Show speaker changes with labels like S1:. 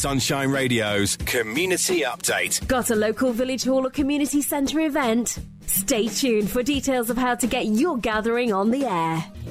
S1: Sunshine Radio's Community Update.
S2: Got a local village hall or community centre event? Stay tuned for details of how to get your gathering on the air.